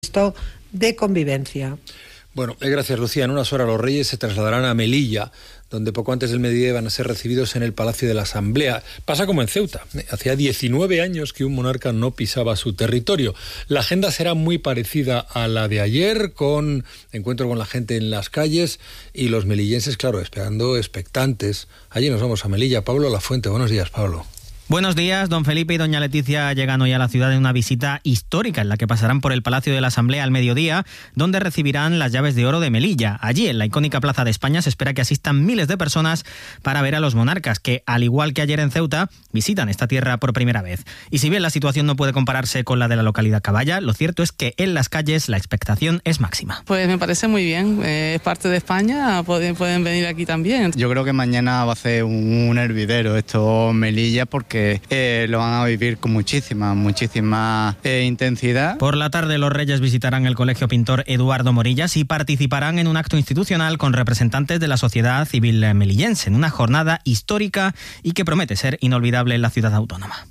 de convivencia. Bueno, gracias, Lucía. En unas horas los Reyes se trasladarán a Melilla, donde poco antes del mediodía van a ser recibidos en el Palacio de la Asamblea. Pasa como en Ceuta. Hacía 19 años que un monarca no pisaba su territorio. La agenda será muy parecida a la de ayer, con encuentro con la gente en las calles y los melillenses, claro, esperando expectantes. Allí nos vamos a Melilla. Pablo Lafuente, buenos días, Pablo. Buenos días, don Felipe y doña Leticia llegan hoy a la ciudad en una visita histórica en la que pasarán por el Palacio de la Asamblea al mediodía, donde recibirán las llaves de oro de Melilla. Allí, en la icónica Plaza de España, se espera que asistan miles de personas para ver a los monarcas, que, al igual que ayer en Ceuta, visitan esta tierra por primera vez. Y si bien la situación no puede compararse con la de la localidad Caballa, lo cierto es que en las calles la expectación es máxima. Pues me parece muy bien, es parte de España, pueden venir aquí también. Yo creo que mañana va a ser un hervidero esto Melilla, porque lo van a vivir con muchísima intensidad. Por la tarde los Reyes visitarán el Colegio Pintor Eduardo Morillas y participarán en un acto institucional con representantes de la sociedad civil melillense, en una jornada histórica y que promete ser inolvidable en la ciudad autónoma.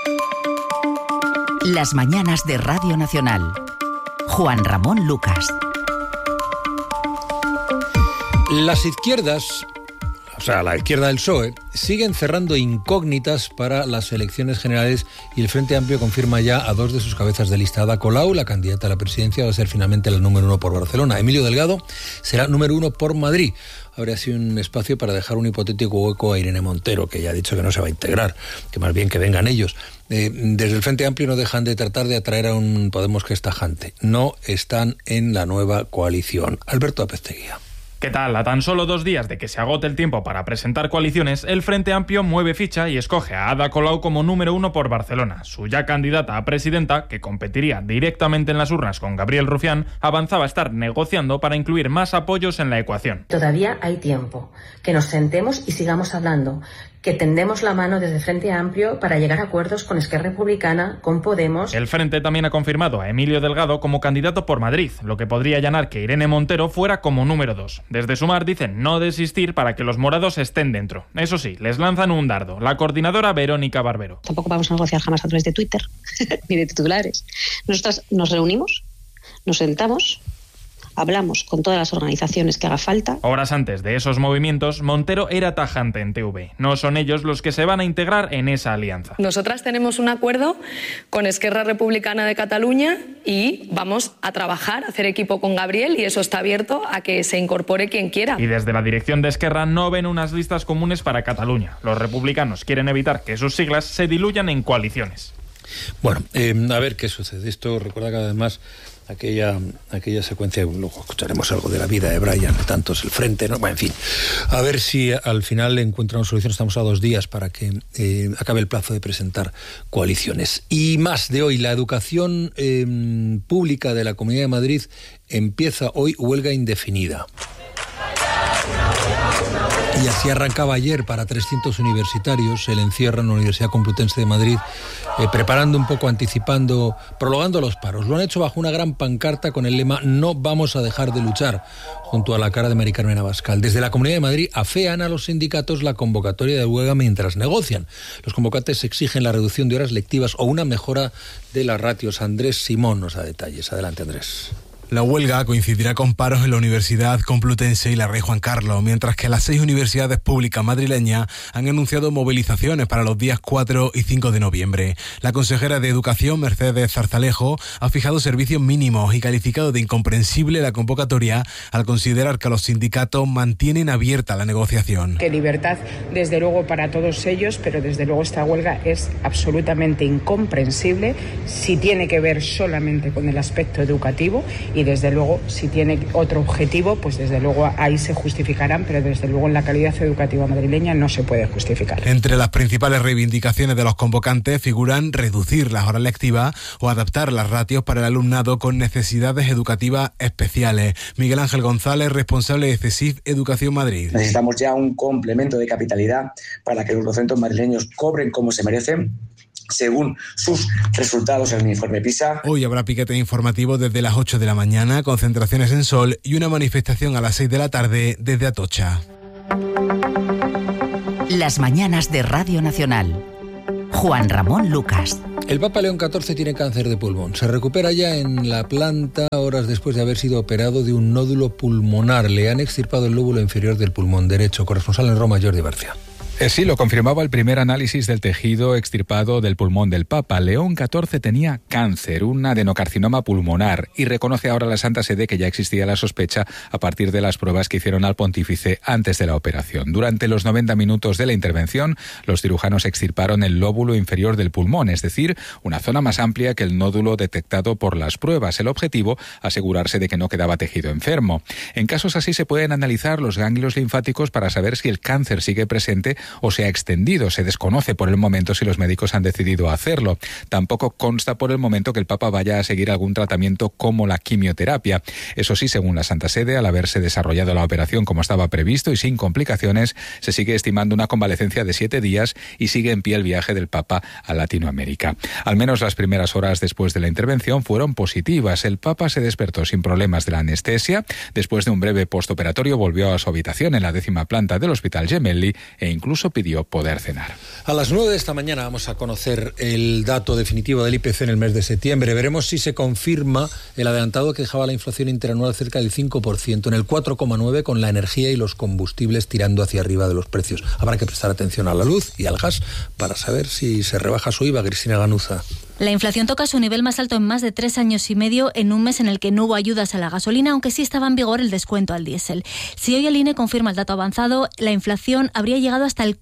Las mañanas de Radio Nacional. Juan Ramón Lucas. Las izquierdas, o sea, la izquierda del PSOE, siguen cerrando incógnitas para las elecciones generales y el Frente Amplio confirma ya a dos de sus cabezas de lista. Ada Colau, la candidata a la presidencia, va a ser finalmente la número 1 por Barcelona. Emilio Delgado será número 1 por Madrid. Habría sido un espacio para dejar un hipotético hueco a Irene Montero, que ya ha dicho que no se va a integrar, que más bien que vengan ellos. Desde el Frente Amplio no dejan de tratar de atraer a un Podemos que es tajante. No están en la nueva coalición. Alberto Apezteguía. ¿Qué tal? A tan solo 2 días de que se agote el tiempo para presentar coaliciones, el Frente Amplio mueve ficha y escoge a Ada Colau como número 1 por Barcelona. Su ya candidata a presidenta, que competiría directamente en las urnas con Gabriel Rufián, avanzaba a estar negociando para incluir más apoyos en la ecuación. Todavía hay tiempo. Que nos sentemos y sigamos hablando. Que tendemos la mano desde Frente Amplio para llegar a acuerdos con Esquerra Republicana, con Podemos. El Frente también ha confirmado a Emilio Delgado como candidato por Madrid, lo que podría allanar que Irene Montero fuera como número 2. Desde Sumar dicen no desistir para que los morados estén dentro. Eso sí, les lanzan un dardo. La coordinadora Verónica Barbero. Tampoco vamos a negociar jamás a través de Twitter ni de titulares. Nosotras nos reunimos, nos sentamos, hablamos con todas las organizaciones que haga falta. Horas antes de esos movimientos, Montero era tajante en TV. No son ellos los que se van a integrar en esa alianza. Nosotras tenemos un acuerdo con Esquerra Republicana de Cataluña y vamos a trabajar, a hacer equipo con Gabriel, y eso está abierto a que se incorpore quien quiera. Y desde la dirección de Esquerra no ven unas listas comunes para Cataluña. Los republicanos quieren evitar que sus siglas se diluyan en coaliciones. Bueno, a ver qué sucede. Esto recuerda que además aquella secuencia, luego escucharemos algo de la vida de Brian, de tantos el frente, ¿no? Bueno, en fin, a ver si al final encuentran solución. Estamos a 2 días para que acabe el plazo de presentar coaliciones. Y más de hoy, la educación pública de la Comunidad de Madrid empieza hoy huelga indefinida. Y así arrancaba ayer para 300 universitarios el encierro en la Universidad Complutense de Madrid, preparando un poco, anticipando, prolongando los paros. Lo han hecho bajo una gran pancarta con el lema "No vamos a dejar de luchar", junto a la cara de Mari Carmen Abascal. Desde la Comunidad de Madrid afean a los sindicatos la convocatoria de huelga mientras negocian. Los convocantes exigen la reducción de horas lectivas o una mejora de las ratios. Andrés Simón nos da detalles. Adelante, Andrés. La huelga coincidirá con paros en la Universidad Complutense y la Rey Juan Carlos, mientras que las 6 universidades públicas madrileñas han anunciado movilizaciones para los días 4 y 5 de noviembre. La consejera de Educación, Mercedes Zarzalejo, ha fijado servicios mínimos y calificado de incomprensible la convocatoria al considerar que los sindicatos mantienen abierta la negociación. Que libertad, desde luego, para todos ellos, pero desde luego esta huelga es absolutamente incomprensible si tiene que ver solamente con el aspecto educativo. Y desde luego, si tiene otro objetivo, pues desde luego ahí se justificarán, pero desde luego en la calidad educativa madrileña no se puede justificar. Entre las principales reivindicaciones de los convocantes figuran reducir las horas lectivas o adaptar las ratios para el alumnado con necesidades educativas especiales. Miguel Ángel González, responsable de CESIF Educación Madrid. Necesitamos ya un complemento de capitalidad para que los docentes madrileños cobren como se merecen, según sus resultados en el informe PISA. Hoy habrá piquete informativo desde las 8 de la mañana, concentraciones en Sol y una manifestación a las 6 de la tarde desde Atocha. Las mañanas de Radio Nacional. Juan Ramón Lucas. El Papa León XIV tiene cáncer de pulmón. Se recupera ya en la planta horas después de haber sido operado de un nódulo pulmonar. Le han extirpado el lóbulo inferior del pulmón derecho. Corresponsal en Roma, Jordi Barcia. Sí, lo confirmaba el primer análisis del tejido extirpado del pulmón del Papa. León XIV tenía cáncer, un adenocarcinoma pulmonar, y reconoce ahora la Santa Sede que ya existía la sospecha a partir de las pruebas que hicieron al pontífice antes de la operación. Durante los 90 minutos de la intervención, los cirujanos extirparon el lóbulo inferior del pulmón, es decir, una zona más amplia que el nódulo detectado por las pruebas. El objetivo, asegurarse de que no quedaba tejido enfermo. En casos así se pueden analizar los ganglios linfáticos para saber si el cáncer sigue presente o se ha extendido. Se desconoce por el momento si los médicos han decidido hacerlo. Tampoco consta por el momento que el Papa vaya a seguir algún tratamiento como la quimioterapia. Eso sí, según la Santa Sede, al haberse desarrollado la operación como estaba previsto y sin complicaciones, se sigue estimando una convalecencia de 7 días y sigue en pie el viaje del Papa a Latinoamérica. Al menos las primeras horas después de la intervención fueron positivas. El Papa se despertó sin problemas de la anestesia. Después de un breve postoperatorio volvió a su habitación en la 10ª planta del Hospital Gemelli e incluso pidió poder cenar. A las 9 de esta mañana vamos a conocer el dato definitivo del IPC en el mes de septiembre. Veremos si se confirma el adelantado que dejaba la inflación interanual cerca del 5%, en el 4,9% con la energía y los combustibles tirando hacia arriba de los precios. Habrá que prestar atención a la luz y al gas para saber si se rebaja su IVA. Cristina Ganuza. La inflación toca su nivel más alto en más de 3 años y medio en un mes en el que no hubo ayudas a la gasolina, aunque sí estaba en vigor el descuento al diésel. Si hoy el INE confirma el dato avanzado, la inflación habría llegado hasta el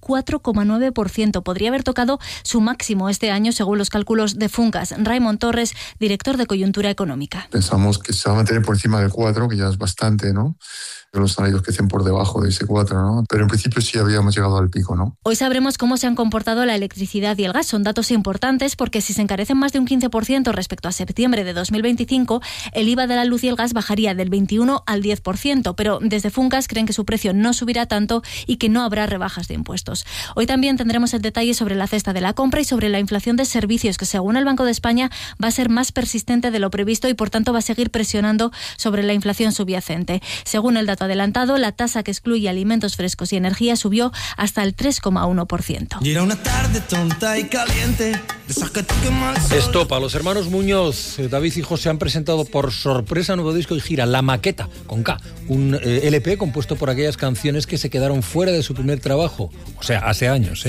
4,9%. Podría haber tocado su máximo este año, según los cálculos de Funcas. Raimon Torres, director de Coyuntura Económica. Pensamos que se va a mantener por encima del 4, que ya es bastante, ¿no? Los salarios que estén por debajo de ese 4, ¿no? Pero en principio sí habíamos llegado al pico, ¿no? Hoy sabremos cómo se han comportado la electricidad y el gas. Son datos importantes porque si se encarecen más de un 15% respecto a septiembre de 2025, el IVA de la luz y el gas bajaría del 21 al 10%, pero desde Funcas creen que su precio no subirá tanto y que no habrá rebajas de impuestos. Hoy también tendremos el detalle sobre la cesta de la compra y sobre la inflación de servicios, que según el Banco de España va a ser más persistente de lo previsto y por tanto va a seguir presionando sobre la inflación subyacente. Según el dato adelantado, la tasa que excluye alimentos frescos y energía subió hasta el 3,1%. Y era una tarde tonta y caliente, de esas que te quema el sol. Estopa, los hermanos Muñoz, David y José, han presentado por sorpresa nuevo disco y gira, La Maqueta, con K, un LP compuesto por aquellas canciones que se quedaron fuera de su primer trabajo, o sea, hace años,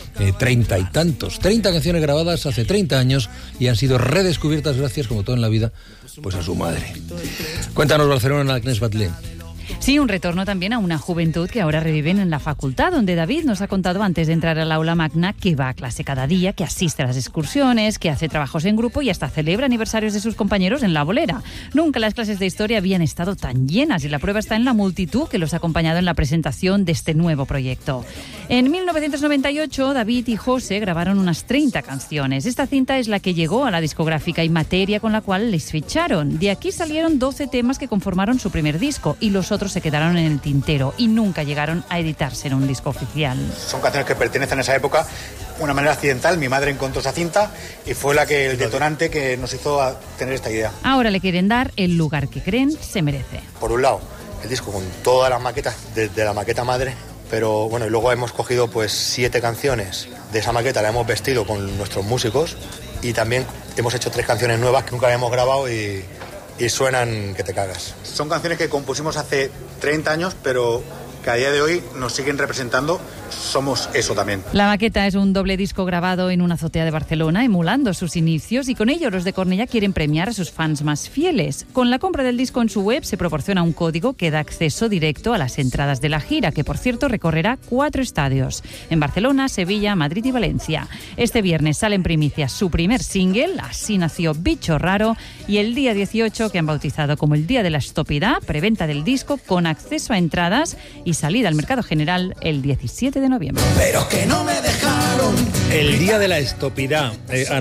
30 y tantos, 30 canciones grabadas hace 30 años y han sido redescubiertas gracias, como todo en la vida, pues a su madre. Cuéntanos, Barcelona, Agnès Batlé. Sí, un retorno también a una juventud que ahora reviven en la facultad, donde David nos ha contado antes de entrar al aula magna que va a clase cada día, que asiste a las excursiones, que hace trabajos en grupo y hasta celebra aniversarios de sus compañeros en la bolera. Nunca las clases de historia habían estado tan llenas y la prueba está en la multitud que los ha acompañado en la presentación de este nuevo proyecto. En 1998, David y José grabaron unas 30 canciones. Esta cinta es la que llegó a la discográfica Imateria, con la cual les ficharon. De aquí salieron 12 temas que conformaron su primer disco y los otros se quedaron en el tintero y nunca llegaron a editarse en un disco oficial. Son canciones que pertenecen a esa época. De una manera accidental, mi madre encontró esa cinta y fue el detonante que nos hizo tener esta idea. Ahora le quieren dar el lugar que creen se merece. Por un lado, el disco con todas las maquetas, desde la maqueta madre, pero bueno, y luego hemos cogido pues 7 canciones de esa maqueta, la hemos vestido con nuestros músicos y también hemos hecho 3 canciones nuevas que nunca habíamos grabado y suenan que te cagas. Son canciones que compusimos hace 30 años, pero que a día de hoy nos siguen representando. Somos eso también. La maqueta es un doble disco grabado en una azotea de Barcelona, emulando sus inicios, y con ello los de Cornellà quieren premiar a sus fans más fieles. Con la compra del disco en su web se proporciona un código que da acceso directo a las entradas de la gira, que por cierto recorrerá 4 estadios, en Barcelona, Sevilla, Madrid y Valencia. Este viernes sale en primicia su primer single, Así nació Bicho Raro, y el día 18, que han bautizado como el Día de la Estopidad, preventa del disco con acceso a entradas y salida al mercado general el 17 de noviembre. Pero que no me dejaron. El Día de la Estopidad.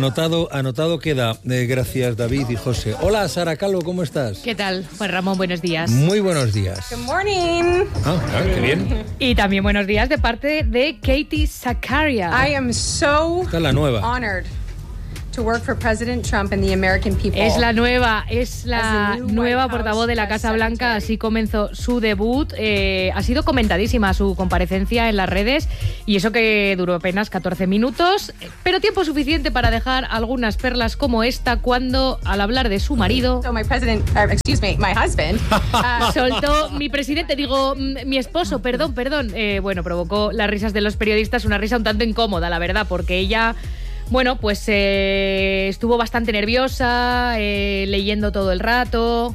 Anotado queda. Gracias, David y José. Hola, Sara Calvo, ¿cómo estás? ¿Qué tal? Juan Ramón, buenos días. Muy buenos días. Good morning. Qué bien. Y también buenos días de parte de Katie Sacaria. I am so Esta es la nueva. honored Es la nueva portavoz de la Casa Blanca, así comenzó su debut. Ha sido comentadísima su comparecencia en las redes y eso que duró apenas 14 minutos, pero tiempo suficiente para dejar algunas perlas como esta cuando, al hablar de su marido, soltó mi esposo, perdón. Bueno, provocó las risas de los periodistas, una risa un tanto incómoda, la verdad, porque ella... Bueno, pues estuvo bastante nerviosa, leyendo todo el rato.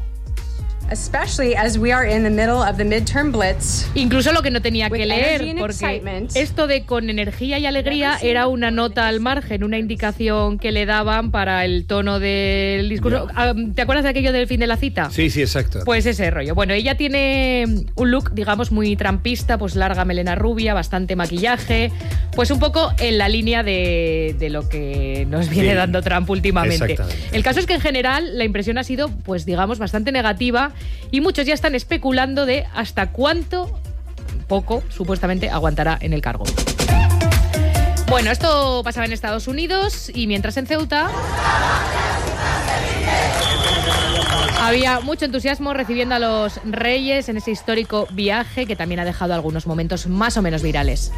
Incluso lo que no tenía que leer, porque esto de con energía y alegría era una nota al margen, una indicación que le daban para el tono del discurso. ¿Te acuerdas de aquello del fin de la cita? Sí, exacto. Pues ese rollo. Bueno, ella tiene un look, digamos, muy trampista, pues larga melena rubia, bastante maquillaje, pues un poco en la línea de lo que nos viene dando Trump últimamente. El caso es que en general la impresión ha sido, pues digamos, bastante negativa. Y muchos ya están especulando de hasta cuánto poco supuestamente aguantará en el cargo. Bueno, esto pasaba en Estados Unidos y mientras en Ceuta había mucho entusiasmo recibiendo a los reyes en ese histórico viaje que también ha dejado algunos momentos más o menos virales.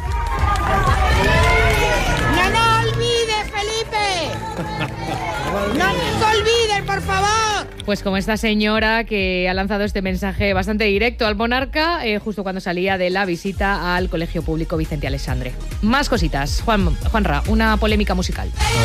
¡No olvides, Felipe! ¡No nos olviden, por favor! Pues como esta señora que ha lanzado este mensaje bastante directo al monarca justo cuando salía de la visita al Colegio Público Vicente Aleixandre. Más cositas. Juanra, una polémica musical.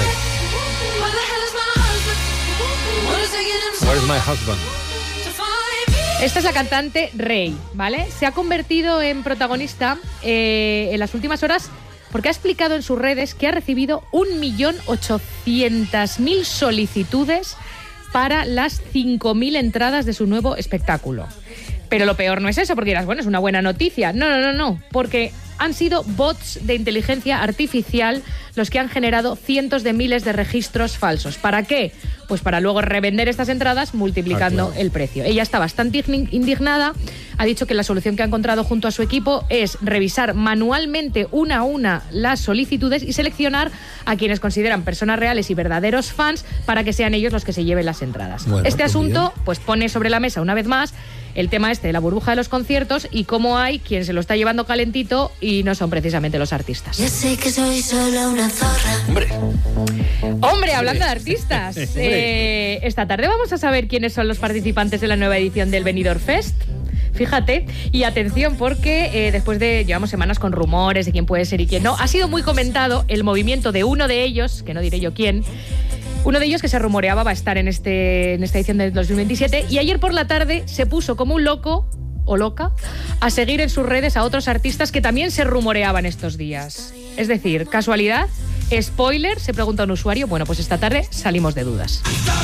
Where's my husband? Esta es la cantante Rey, ¿vale? Se ha convertido en protagonista en las últimas horas porque ha explicado en sus redes que ha recibido 1.800.000 solicitudes para las 5.000 entradas de su nuevo espectáculo. Pero lo peor no es eso, porque dirás, bueno, es una buena noticia. No, porque han sido bots de inteligencia artificial los que han generado cientos de miles de registros falsos. ¿Para qué? Pues para luego revender estas entradas multiplicando el precio. Ella está bastante indignada. Ha dicho que la solución que ha encontrado junto a su equipo es revisar manualmente una a una las solicitudes y seleccionar a quienes consideran personas reales y verdaderos fans para que sean ellos los que se lleven las entradas. Bueno, este asunto pues pone sobre la mesa una vez más el tema de la burbuja de los conciertos y cómo hay quien se lo está llevando calentito y no son precisamente los artistas. Ya sé que soy solo una zorra. Hombre, hablando de artistas, esta tarde vamos a saber quiénes son los participantes de la nueva edición del Benidorm Fest. Fíjate, y atención porque después de, llevamos semanas con rumores de quién puede ser y quién no, ha sido muy comentado el movimiento de uno de ellos, que no diré yo quién, uno de ellos que se rumoreaba va a estar en esta edición del 2027 y ayer por la tarde se puso como un loco o loca a seguir en sus redes a otros artistas que también se rumoreaban estos días. Es decir, ¿casualidad? ¿Spoiler? Se pregunta un usuario. Bueno, pues esta tarde salimos de dudas.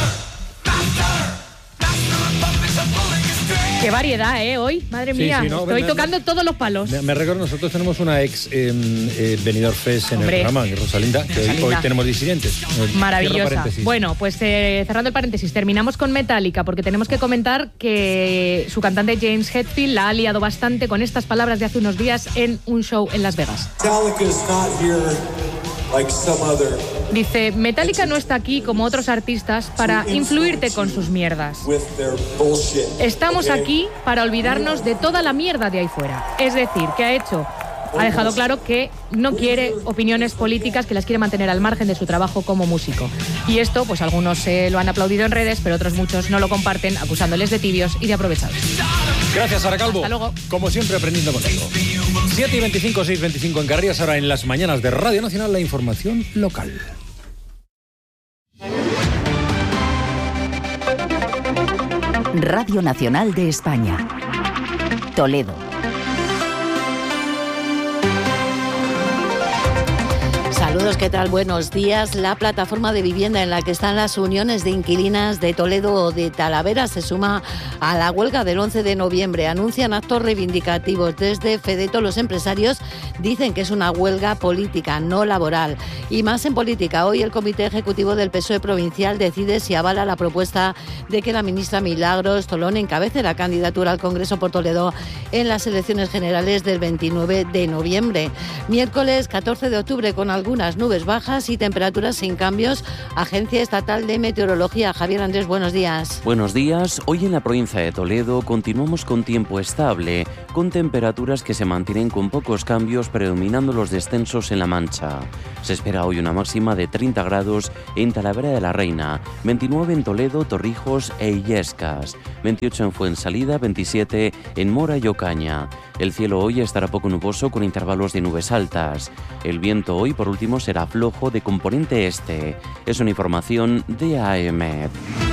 Qué variedad, hoy. Madre mía, estoy tocando todos los palos. Me recuerdo, nosotros tenemos una ex Benidorm Fest en el programa, Rosalinda, que hoy tenemos disidentes. Maravillosa. Bueno, pues cerrando el paréntesis, terminamos con Metallica, porque tenemos que comentar que su cantante James Hetfield la ha liado bastante con estas palabras de hace unos días en un show en Las Vegas. Dice, Metallica no está aquí como otros artistas para influirte con sus mierdas. Estamos aquí para olvidarnos de toda la mierda de ahí fuera. Es decir, que ha dejado claro que no quiere opiniones políticas, que las quiere mantener al margen de su trabajo como músico. Y esto, pues algunos lo han aplaudido en redes, pero otros muchos no lo comparten, acusándoles de tibios y de aprovechados. Gracias, Sara Calvo. Hasta luego. Como siempre, aprendiendo contigo. 7:25, 6:25 en Canarias, ahora en las mañanas de Radio Nacional, la información local. Radio Nacional de España. Toledo. Saludos, ¿qué tal? Buenos días. La plataforma de vivienda en la que están las uniones de inquilinas de Toledo o de Talavera se suma a la huelga del 11 de noviembre. Anuncian actos reivindicativos. Desde Fedeto los empresarios dicen que es una huelga política, no laboral. Y más en política. Hoy el Comité Ejecutivo del PSOE Provincial decide si avala la propuesta de que la ministra Milagros Tolón encabece la candidatura al Congreso por Toledo en las elecciones generales del 29 de noviembre. Miércoles 14 de octubre con alguna algunas nubes bajas y temperaturas sin cambios. Agencia Estatal de Meteorología. Javier Andrés, buenos días. Buenos días. Hoy en la provincia de Toledo continuamos con tiempo estable, con temperaturas que se mantienen con pocos cambios, predominando los descensos en La Mancha. Se espera hoy una máxima de 30 grados en Talavera de la Reina, 29 en Toledo, Torrijos e Illescas, 28 en Fuensalida, 27 en Mora y Ocaña. El cielo hoy estará poco nuboso con intervalos de nubes altas. El viento hoy, por último, será flojo de componente este. Es una información de AEMET.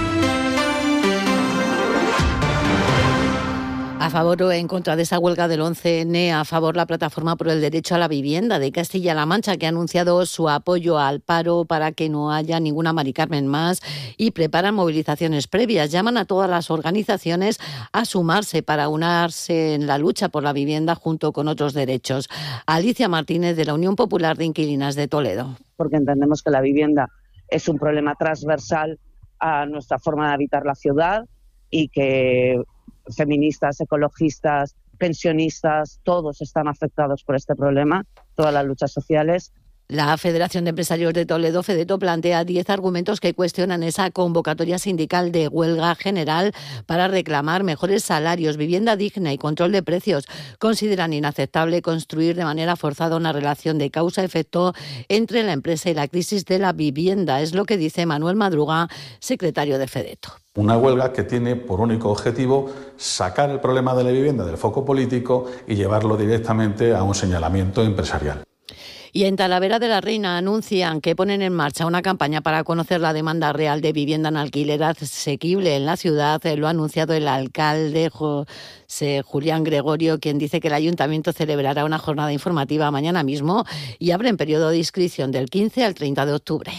A favor o en contra de esa huelga del 11N, a favor la Plataforma por el Derecho a la Vivienda de Castilla-La Mancha, que ha anunciado su apoyo al paro para que no haya ninguna Mari Carmen más y preparan movilizaciones previas. Llaman a todas las organizaciones a sumarse para unirse en la lucha por la vivienda junto con otros derechos. Alicia Martínez, de la Unión Popular de Inquilinas de Toledo. Porque entendemos que la vivienda es un problema transversal a nuestra forma de habitar la ciudad y que feministas, ecologistas, pensionistas, todos están afectados por este problema, todas las luchas sociales. La Federación de Empresarios de Toledo, Fedeto, plantea 10 argumentos que cuestionan esa convocatoria sindical de huelga general para reclamar mejores salarios, vivienda digna y control de precios. Consideran inaceptable construir de manera forzada una relación de causa-efecto entre la empresa y la crisis de la vivienda. Es lo que dice Manuel Madruga, secretario de Fedeto. Una huelga que tiene por único objetivo sacar el problema de la vivienda del foco político y llevarlo directamente a un señalamiento empresarial. Y en Talavera de la Reina anuncian que ponen en marcha una campaña para conocer la demanda real de vivienda en alquiler asequible en la ciudad. Lo ha anunciado el alcalde José Julián Gregorio, quien dice que el ayuntamiento celebrará una jornada informativa mañana mismo y abre en periodo de inscripción del 15 al 30 de octubre.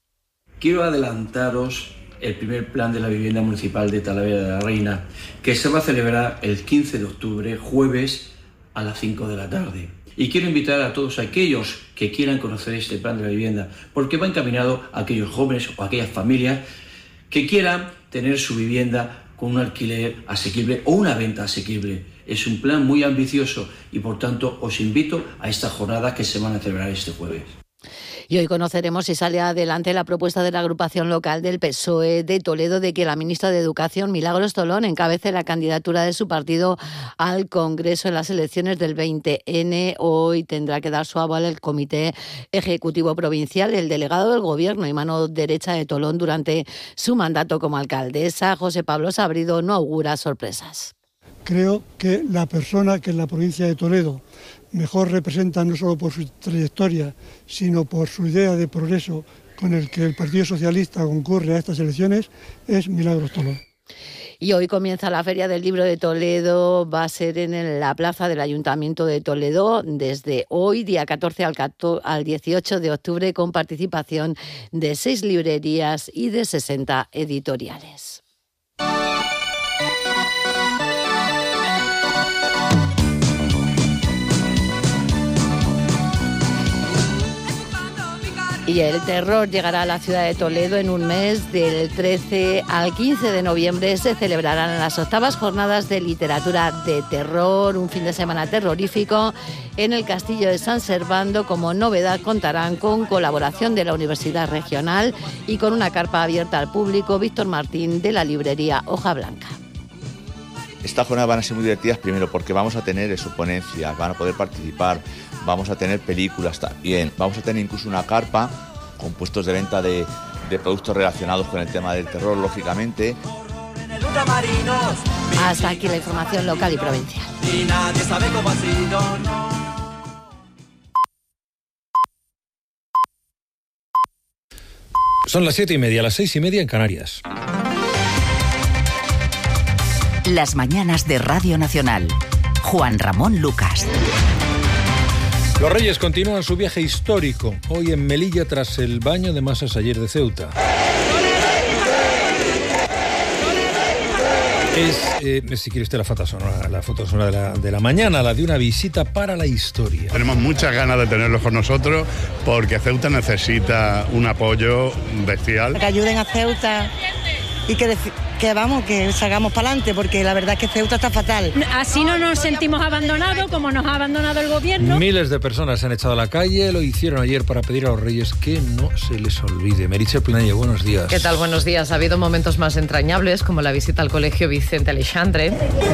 Quiero adelantaros el primer plan de la vivienda municipal de Talavera de la Reina, que se va a celebrar el 15 de octubre, jueves, a las 5 de la tarde. Y quiero invitar a todos aquellos que quieran conocer este plan de la vivienda, porque va encaminado a aquellos jóvenes o a aquellas familias que quieran tener su vivienda con un alquiler asequible o una venta asequible. Es un plan muy ambicioso y, por tanto, os invito a estas jornadas que se van a celebrar este jueves. Y hoy conoceremos si sale adelante la propuesta de la agrupación local del PSOE de Toledo de que la ministra de Educación, Milagros Tolón, encabece la candidatura de su partido al Congreso en las elecciones del 20N. Hoy tendrá que dar su aval el Comité Ejecutivo Provincial. El delegado del Gobierno y mano derecha de Tolón durante su mandato como alcaldesa, José Pablo Sabrido, no augura sorpresas. Creo que la persona que en la provincia de Toledo mejor representa, no solo por su trayectoria, sino por su idea de progreso con el que el Partido Socialista concurre a estas elecciones, es Milagros Tolón. Y hoy comienza la Feria del Libro de Toledo, va a ser en la plaza del Ayuntamiento de Toledo desde hoy, día 14 al 18 de octubre, con participación de 6 librerías y de 60 editoriales. Y el terror llegará a la ciudad de Toledo en un mes. Del 13 al 15 de noviembre se celebrarán las 8ª jornadas de literatura de terror, un fin de semana terrorífico en el Castillo de San Servando. Como novedad contarán con colaboración de la Universidad Regional y con una carpa abierta al público. Víctor Martín, de la librería Hoja Blanca. Estas jornadas van a ser muy divertidas, primero porque vamos a tener ponencias, van a poder participar, vamos a tener películas también, vamos a tener incluso una carpa con puestos de venta de productos relacionados con el tema del terror, lógicamente. Hasta aquí la información local y provincial. Y nadie sabe cómo ha sido, no. Son las 7:30, las 6:30 en Canarias. Las mañanas de Radio Nacional. Juan Ramón Lucas. Los Reyes continúan su viaje histórico, hoy en Melilla tras el baño de masas ayer de Ceuta. Es, si quiere usted, la foto sonora de la mañana, la de una visita para la historia. Tenemos muchas ganas de tenerlos con nosotros porque Ceuta necesita un apoyo bestial. Que ayuden a Ceuta y que que vamos, que salgamos para adelante, porque la verdad es que Ceuta está fatal. Así no nos sentimos abandonados, como nos ha abandonado el gobierno. Miles de personas se han echado a la calle, lo hicieron ayer para pedir a los reyes que no se les olvide. Meritxell Pelayo, buenos días. ¿Qué tal? Buenos días. Ha habido momentos más entrañables, como la visita al colegio Vicente Aleixandre.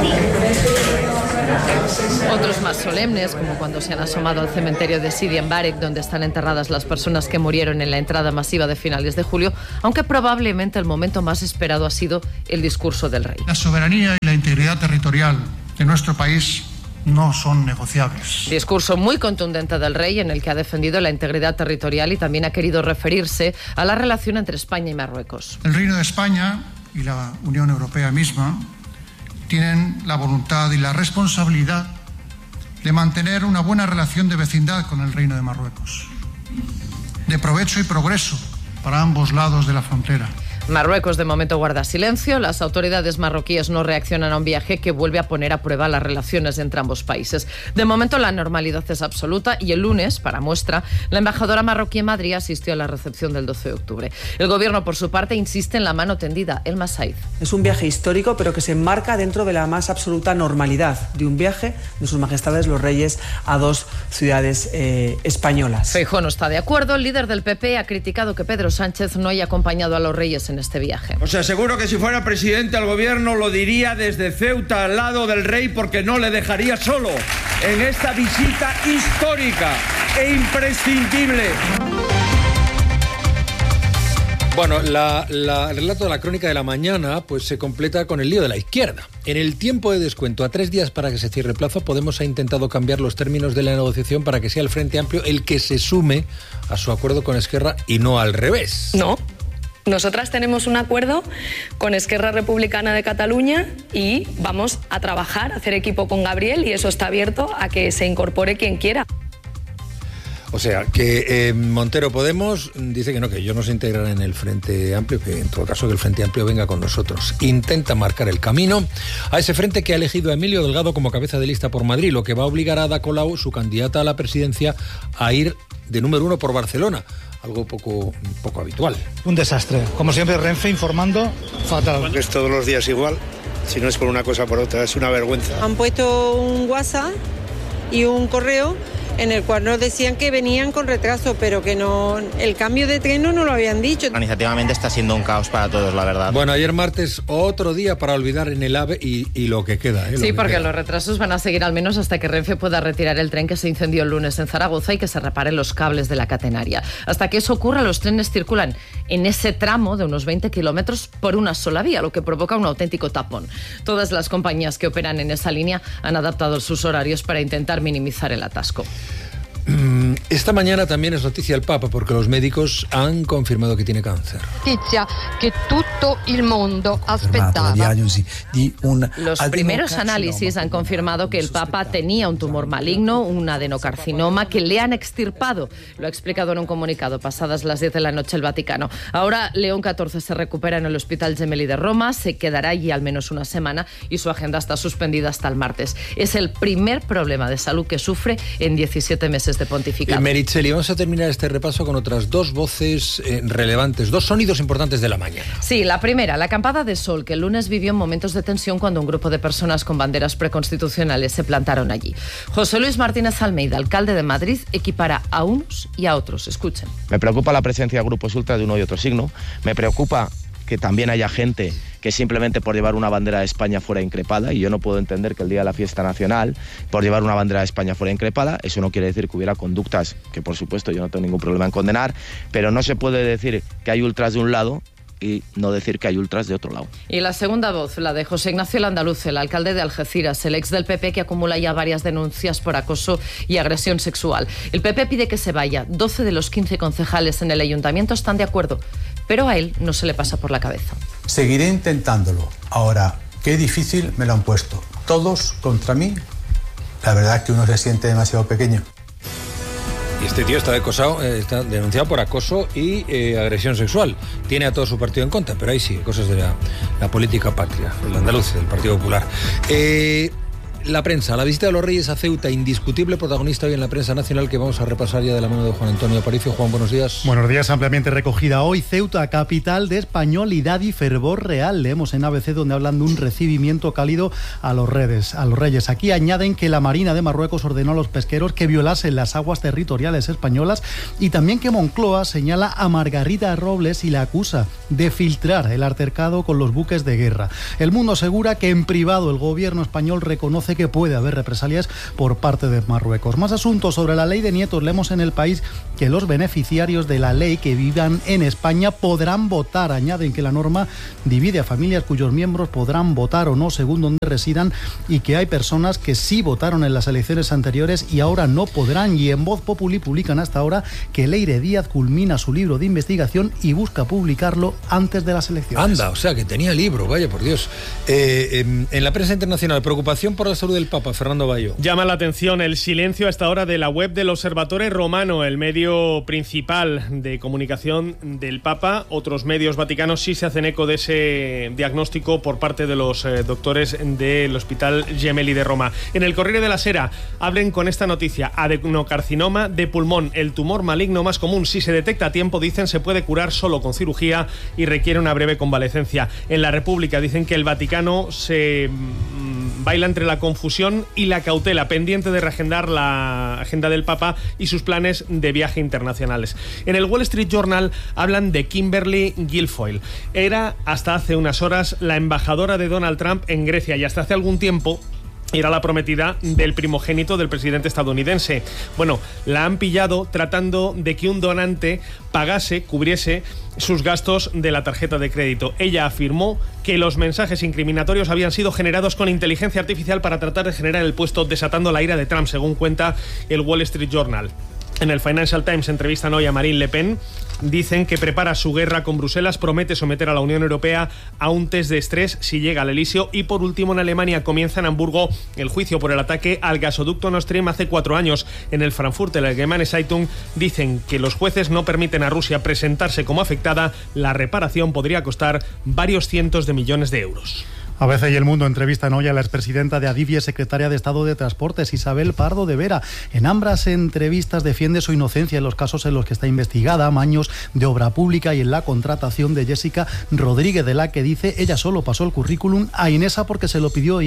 Otros más solemnes, como cuando se han asomado al cementerio de Sidi en Barek, donde están enterradas las personas que murieron en la entrada masiva de finales de julio, aunque probablemente el momento más esperado ha sido el discurso del rey. La soberanía y la integridad territorial de nuestro país no son negociables. Discurso muy contundente del rey, en el que ha defendido la integridad territorial y también ha querido referirse a la relación entre España y Marruecos. El Reino de España y la Unión Europea misma tienen la voluntad y la responsabilidad de mantener una buena relación de vecindad con el Reino de Marruecos, de provecho y progreso para ambos lados de la frontera. Marruecos de momento guarda silencio. Las autoridades marroquíes no reaccionan a un viaje que vuelve a poner a prueba las relaciones entre ambos países. De momento la normalidad es absoluta y el lunes, para muestra, la embajadora marroquí en Madrid asistió a la recepción del 12 de octubre. El gobierno, por su parte, insiste en la mano tendida. Elma Said. Es un viaje histórico, pero que se enmarca dentro de la más absoluta normalidad de un viaje de sus majestades los reyes a dos ciudades españolas. Feijóo no está de acuerdo. El líder del PP ha criticado que Pedro Sánchez no haya acompañado a los reyes en este viaje. Os aseguro que si fuera presidente del gobierno lo diría desde Ceuta al lado del rey, porque no le dejaría solo en esta visita histórica e imprescindible. Bueno, el relato de la crónica de la mañana pues se completa con el lío de la izquierda. En el tiempo de descuento, a 3 días para que se cierre el plazo, Podemos ha intentado cambiar los términos de la negociación para que sea el Frente Amplio el que se sume a su acuerdo con Esquerra y no al revés. No. Nosotras tenemos un acuerdo con Esquerra Republicana de Cataluña y vamos a trabajar, a hacer equipo con Gabriel, y eso está abierto a que se incorpore quien quiera. O sea, que Montero Podemos dice que no, que ellos no se integrarán en el Frente Amplio, que en todo caso que el Frente Amplio venga con nosotros. Intenta marcar el camino a ese frente que ha elegido a Emilio Delgado como cabeza de lista por Madrid, lo que va a obligar a Ada Colau, su candidata a la presidencia, a ir de número 1 por Barcelona. Algo poco habitual. Un desastre. Como siempre, Renfe informando fatal. Es todos los días igual, si no es por una cosa por otra, es una vergüenza. Han puesto un WhatsApp y un correo en el cual nos decían que venían con retraso, pero que no, el cambio de tren no lo habían dicho. Organizativamente está siendo un caos para todos, la verdad. Bueno, ayer martes, otro día para olvidar en el AVE y lo que queda. Sí, porque los retrasos van a seguir al menos hasta que Renfe pueda retirar el tren que se incendió el lunes en Zaragoza y que se reparen los cables de la catenaria. Hasta que eso ocurra, los trenes circulan en ese tramo de unos 20 kilómetros por una sola vía, lo que provoca un auténtico tapón. Todas las compañías que operan en esa línea han adaptado sus horarios para intentar minimizar el atasco. Esta mañana también es noticia el Papa, porque los médicos han confirmado que tiene cáncer. Noticia que todo el mundo aspettava. Los primeros análisis han confirmado que el Papa tenía un tumor maligno, un adenocarcinoma, que le han extirpado. Lo ha explicado en un comunicado pasadas las 10 de la noche el Vaticano. Ahora León XIV se recupera en el Hospital Gemelli de Roma, se quedará allí al menos una semana y su agenda está suspendida hasta el martes. Es el primer problema de salud que sufre en 17 meses de pontificado. Meritxell, vamos a terminar este repaso con otras dos voces relevantes, dos sonidos importantes de la mañana. Sí, la primera, la acampada de Sol, que el lunes vivió momentos de tensión cuando un grupo de personas con banderas preconstitucionales se plantaron allí. José Luis Martínez Almeida, alcalde de Madrid, equipara a unos y a otros. Escuchen. Me preocupa la presencia de grupos ultra de uno y otro signo. Me preocupa que también haya gente que simplemente por llevar una bandera de España fuera increpada, y yo no puedo entender que el día de la fiesta nacional, por llevar una bandera de España fuera increpada. Eso no quiere decir que hubiera conductas que, por supuesto, yo no tengo ningún problema en condenar, pero no se puede decir que hay ultras de un lado y no decir que hay ultras de otro lado. Y la segunda voz, la de José Ignacio Landaluz, el alcalde de Algeciras, el ex del PP, que acumula ya varias denuncias por acoso y agresión sexual. El PP pide que se vaya. 12 de los 15 concejales en el ayuntamiento están de acuerdo, pero a él no se le pasa por la cabeza. Seguiré intentándolo. Ahora, qué difícil me lo han puesto. Todos contra mí. La verdad es que uno se siente demasiado pequeño. Y este tío está está denunciado por acoso y agresión sexual. Tiene a todo su partido en contra, pero ahí sí, cosas de la política patria, el andaluz, del Partido Popular. La prensa, la visita de los Reyes a Ceuta, indiscutible protagonista hoy en la prensa nacional, que vamos a repasar ya de la mano de Juan Antonio Aparicio. Juan, buenos días. Buenos días, ampliamente recogida hoy. Ceuta, capital de españolidad y fervor real. Leemos en ABC donde hablan de un recibimiento cálido a los Reyes. Aquí añaden que la Marina de Marruecos ordenó a los pesqueros que violasen las aguas territoriales españolas y también que Moncloa señala a Margarita Robles y la acusa de filtrar el altercado con los buques de guerra. El Mundo asegura que en privado el gobierno español reconoce que puede haber represalias por parte de Marruecos. Más asuntos sobre la ley de nietos. Leemos en El País que los beneficiarios de la ley que vivan en España podrán votar. Añaden que la norma divide a familias cuyos miembros podrán votar o no según donde residan y que hay personas que sí votaron en las elecciones anteriores y ahora no podrán. Y en Voz Populi publican hasta ahora que Leire Díaz culmina su libro de investigación y busca publicarlo antes de las elecciones. Anda, o sea que tenía libro, vaya por Dios. En la prensa internacional, preocupación por la salud del Papa, Fernando Bayo. Llama la atención el silencio a esta hora de la web del Osservatore Romano, el medio principal de comunicación del Papa. Otros medios vaticanos sí se hacen eco de ese diagnóstico por parte de los doctores del Hospital Gemelli de Roma. En el Corriere della Sera abren con esta noticia: adenocarcinoma de pulmón, el tumor maligno más común. Si se detecta a tiempo, dicen, se puede curar solo con cirugía y requiere una breve convalecencia. En La República dicen que el Vaticano se baila entre la confusión y la cautela, pendiente de reagendar la agenda del Papa y sus planes de viaje internacionales. En el Wall Street Journal hablan de Kimberly Guilfoyle. Era hasta hace unas horas la embajadora de Donald Trump en Grecia y hasta hace algún tiempo era la prometida del primogénito del presidente estadounidense. Bueno, la han pillado tratando de que un donante cubriese sus gastos de la tarjeta de crédito. Ella afirmó que los mensajes incriminatorios habían sido generados con inteligencia artificial para tratar de generar el puesto, desatando la ira de Trump, según cuenta el Wall Street Journal. En el Financial Times entrevistan hoy a Marine Le Pen. Dicen que prepara su guerra con Bruselas, promete someter a la Unión Europea a un test de estrés si llega al Elíseo. Y por último, en Alemania comienza en Hamburgo el juicio por el ataque al gasoducto Nord Stream hace 4 años. En el Frankfurter Allgemeine Zeitung dicen que los jueces no permiten a Rusia presentarse como afectada. La reparación podría costar varios cientos de millones de euros. ABC y El Mundo entrevistan hoy a la expresidenta de Adif y secretaria de Estado de Transportes, Isabel Pardo de Vera. En ambas entrevistas defiende su inocencia en los casos en los que está investigada, amaños de obra pública y en la contratación de Jessica Rodríguez, de la que dice ella solo pasó el currículum a Inesa porque se lo pidió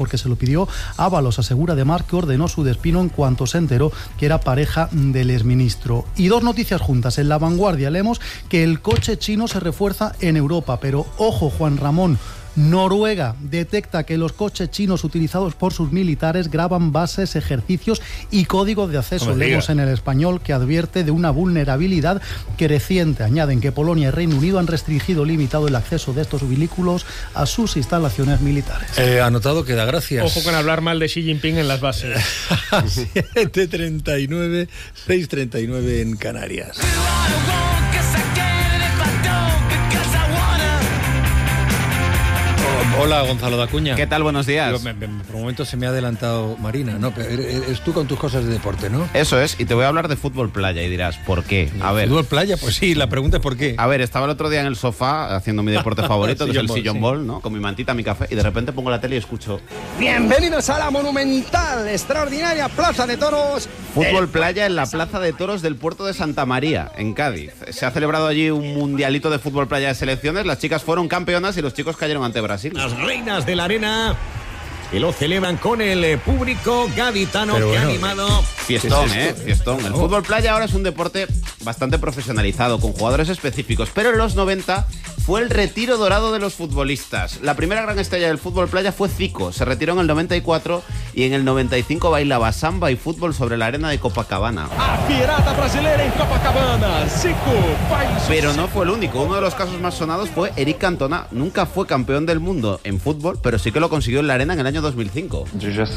Ábalos. Asegura además que ordenó su despido en cuanto se enteró que era pareja del exministro. Y dos noticias juntas. En La Vanguardia leemos que el coche chino se refuerza en Europa, pero ojo, Juan Ramón, Noruega detecta que los coches chinos utilizados por sus militares graban bases, ejercicios y códigos de acceso. Leemos en El Español que advierte de una vulnerabilidad creciente. Añaden que Polonia y Reino Unido han restringido o limitado el acceso de estos vehículos a sus instalaciones militares. Anotado queda, gracias. Ojo con hablar mal de Xi Jinping en las bases. 7:39, 6:39 en Canarias. Hola, Gonzalo Dacuña. ¿Qué tal? Buenos días. Por un momento se me ha adelantado Marina, ¿no? Eres tú con tus cosas de deporte, ¿no? Eso es, y te voy a hablar de fútbol playa y dirás, ¿por qué? A ver. ¿Fútbol playa? Pues sí, la pregunta es ¿por qué? A ver, estaba el otro día en el sofá haciendo mi deporte favorito, que es el sillón ball, ¿no? Con mi mantita, mi café, y de repente pongo la tele y escucho... Bienvenidos a la monumental, extraordinaria Plaza de Toros. Fútbol playa en la Plaza de Toros del puerto de Santa María, en Cádiz. Se ha celebrado allí un mundialito de fútbol playa de selecciones, las chicas fueron campeonas y los chicos cayeron ante Brasil. Las reinas de la arena, y lo celebran con el público gaditano que ha animado. Fiestón, fiestón. El fútbol playa ahora es un deporte bastante profesionalizado, con jugadores específicos, pero en los 90 fue el retiro dorado de los futbolistas. La primera gran estrella del fútbol playa fue Zico, se retiró en el 94 y en el 95 bailaba samba y fútbol sobre la arena de Copacabana. A pirata brasileira en Copacabana, Zico. Pero no fue el único, uno de los casos más sonados fue Eric Cantona. Nunca fue campeón del mundo en fútbol, pero sí que lo consiguió en la arena en el año 2005.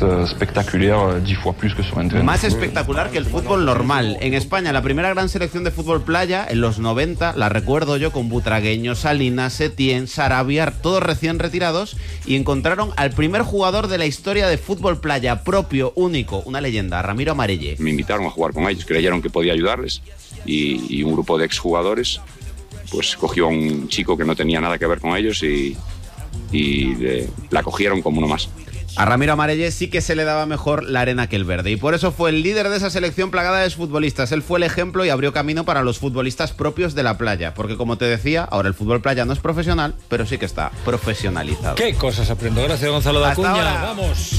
Más espectacular que el fútbol normal. En España, la primera gran selección de fútbol playa, en los 90, la recuerdo yo con Butragueño, Salinas, Setién, Sarabia, todos recién retirados, y encontraron al primer jugador de la historia de fútbol playa, propio, único, una leyenda, Ramiro Amarelle. Me invitaron a jugar con ellos, creyeron que podía ayudarles, y un grupo de exjugadores pues cogió a un chico que no tenía nada que ver con ellos y la cogieron como uno más. A Ramiro Amarelle sí que se le daba mejor la arena que el verde y por eso fue el líder de esa selección plagada de futbolistas. Él fue el ejemplo y abrió camino para los futbolistas propios de la playa, porque como te decía, ahora el fútbol playa no es profesional, pero sí que está profesionalizado. ¿Qué cosas aprendo? Gracias, Gonzalo de Acuña. Vamos.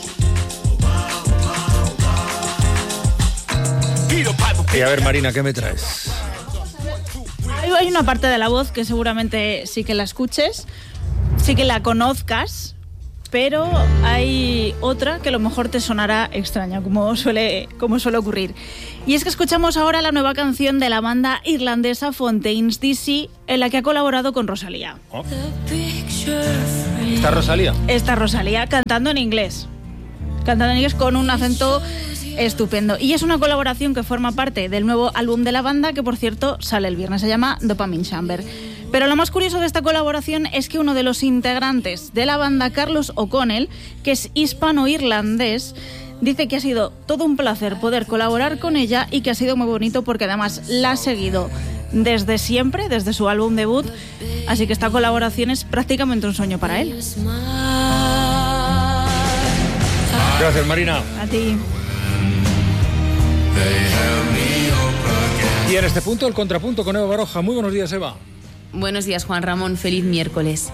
Y a ver, Marina, ¿qué me traes? Hay una parte de la voz que seguramente sí que la escuches, sí que la conozcas, pero hay otra que a lo mejor te sonará extraña, como suele ocurrir. Y es que escuchamos ahora la nueva canción de la banda irlandesa Fontaines DC, en la que ha colaborado con Rosalía. Oh. ¿Está Rosalía? Está Rosalía cantando en inglés. Cantando en inglés con un acento estupendo. Y es una colaboración que forma parte del nuevo álbum de la banda, que por cierto sale el viernes, se llama Dopamine Chamber. Pero lo más curioso de esta colaboración es que uno de los integrantes de la banda, Carlos O'Connell, que es hispano-irlandés, dice que ha sido todo un placer poder colaborar con ella y que ha sido muy bonito porque además la ha seguido desde siempre, desde su álbum debut, así que esta colaboración es prácticamente un sueño para él. Gracias, Marina. A ti. Y en este punto, el contrapunto con Eva Baroja. Muy buenos días, Eva. Buenos días, Juan Ramón. Feliz miércoles.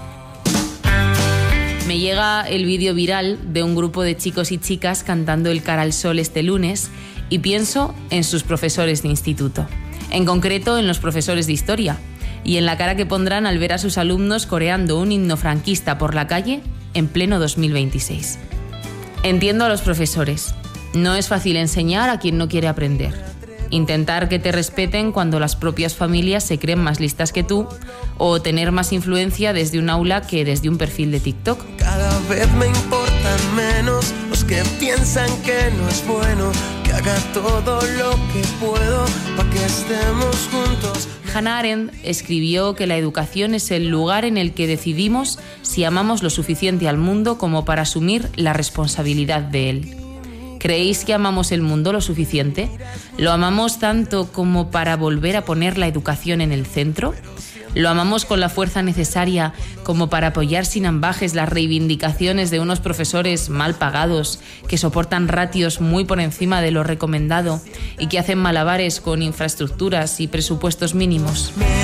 Me llega el vídeo viral de un grupo de chicos y chicas cantando el Cara al Sol este lunes y pienso en sus profesores de instituto. En concreto, en los profesores de historia y en la cara que pondrán al ver a sus alumnos coreando un himno franquista por la calle en pleno 2026. Entiendo a los profesores. No es fácil enseñar a quien no quiere aprender. Intentar que te respeten cuando las propias familias se creen más listas que tú o tener más influencia desde un aula que desde un perfil de TikTok. Cada vez me importan menos los que piensan que no es bueno, que haga todo lo que puedo para que estemos juntos. Hannah Arendt escribió que la educación es el lugar en el que decidimos si amamos lo suficiente al mundo como para asumir la responsabilidad de él. ¿Creéis que amamos el mundo lo suficiente? ¿Lo amamos tanto como para volver a poner la educación en el centro? ¿Lo amamos con la fuerza necesaria como para apoyar sin ambajes las reivindicaciones de unos profesores mal pagados que soportan ratios muy por encima de lo recomendado y que hacen malabares con infraestructuras y presupuestos mínimos?